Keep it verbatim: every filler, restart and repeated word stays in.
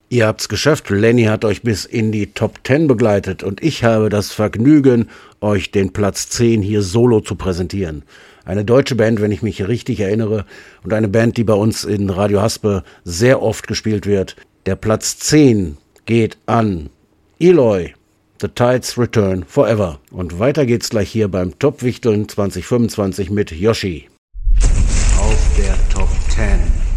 Ihr habt's geschafft, Lenny hat euch bis in die Top zehn begleitet und ich habe das Vergnügen, euch den Platz zehn hier solo zu präsentieren. Eine deutsche Band, wenn ich mich richtig erinnere, und eine Band, die bei uns in Radio Haspe sehr oft gespielt wird. Der Platz zehn geht an Eloy, The Tides Return Forever. Und weiter geht's gleich hier beim Top Wichteln zwanzig fünfundzwanzig mit Yoshi. Auf der Top zehn.